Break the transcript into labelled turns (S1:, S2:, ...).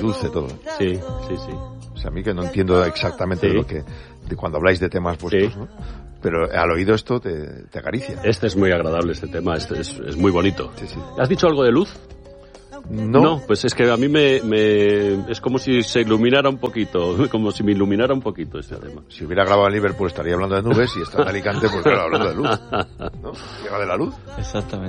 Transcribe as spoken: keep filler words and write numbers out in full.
S1: seduce todo.
S2: Sí, sí, sí.
S1: O sea, a mí que no entiendo exactamente
S2: Sí.
S1: de lo que, de cuando habláis de temas vuestros,
S2: Sí.
S1: ¿no? Pero al oído esto te, te acaricia.
S2: Este es muy agradable, este tema, este es, es muy bonito.
S1: Sí, sí.
S2: ¿Has dicho algo de luz?
S1: No.
S2: No, pues es que a mí me, me es como si se iluminara un poquito, como si me iluminara un poquito este tema.
S1: Si hubiera grabado en Liverpool estaría hablando de nubes y está en Alicante, pues claro, hablando de luz, ¿no? Llega de la luz.
S3: Exactamente.